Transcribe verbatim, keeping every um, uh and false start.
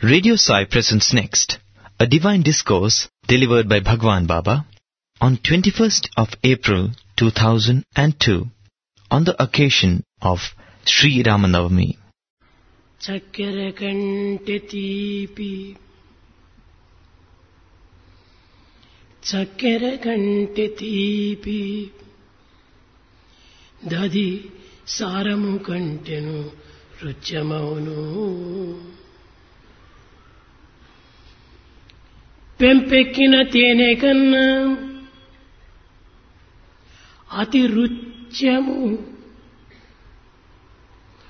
Radio Sai presents next a divine discourse delivered by Bhagwan Baba on twenty-first of April two thousand two on the occasion of Sri Ramanavami. చక్కెర కంటే తీపి చక్కెర కంటే తీపి దది సారము కంటెను రుచ్యమౌను పెంపెక్కిన తేనె కన్నా అతి రుచ్యము